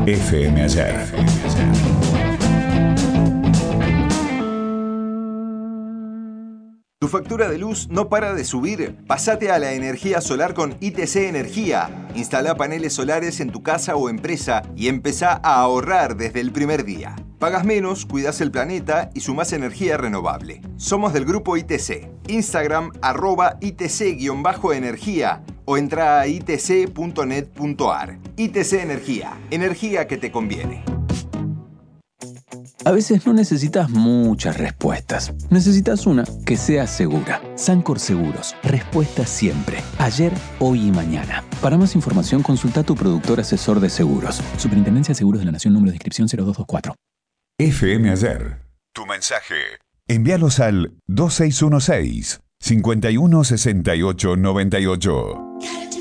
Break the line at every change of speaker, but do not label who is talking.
FM Ayer.
¿Tu factura de luz no para de subir? Pásate a la energía solar con ITC Energía. Instala paneles solares en tu casa o empresa y empezá a ahorrar desde el primer día. Pagas menos, cuidas el planeta y sumás energía renovable. Somos del grupo ITC. Instagram @ITC_energía o entra a itc.net.ar. ITC Energía. Energía que te conviene.
A veces no necesitas muchas respuestas. Necesitas una que sea segura. Sancor Seguros. Respuesta siempre. Ayer, hoy y mañana. Para más información, consulta a tu productor asesor de seguros. Superintendencia de Seguros de la Nación, número de inscripción 0224.
FM Ayer. Tu mensaje. Envíalos al 2616 516898.